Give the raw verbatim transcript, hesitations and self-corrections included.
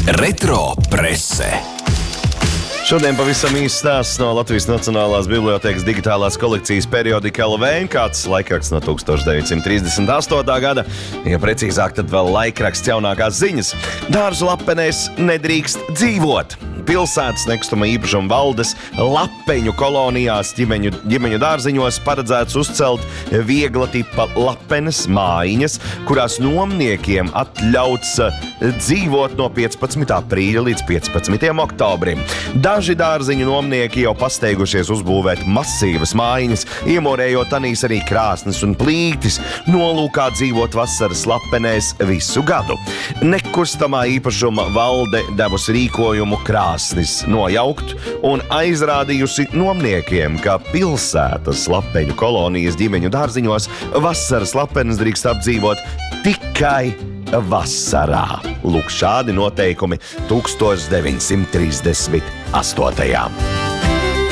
Retro prese. Šodien pavisam īsts stāsts no Latvijas Nacionālās bibliotēkas digitālās kolekcijas periodika L V, kāds laikraksts no tūkstoš deviņsimt trīsdesmit astotā gada, ja precīzāk, tad vēl laikraksts jaunākās ziņas. Dārzu lapenēs nedrīkst dzīvot. Pilsētas nekustama īpašuma valdes lapeņu kolonijās ģimeņu, ģimeņu dārziņos paredzēts uzcelt viegla tipa lapenes mājiņas, kurās nomniekiem atļauts dzīvot no piecpadsmitā aprīļa līdz piecpadsmitajam oktobrim. Daži dārziņu nomnieki jau pasteigušies uzbūvēt masīvas mājiņas, iemorējot tanīs arī krāsnes un plītis, nolūkā dzīvot vasaras lapenēs visu gadu. Nekustamā īpašuma valde devusi rīkojumu krāsnis nojaukt un aizrādījusi nomniekiem, ka pilsētas lapeņu kolonijas ģimeņu dārziņos vasaras lapenes drīkst apdzīvot tikai vasarā. Lūk, šādi noteikumi tūkstoš deviņsimt trīsdesmit astotajā.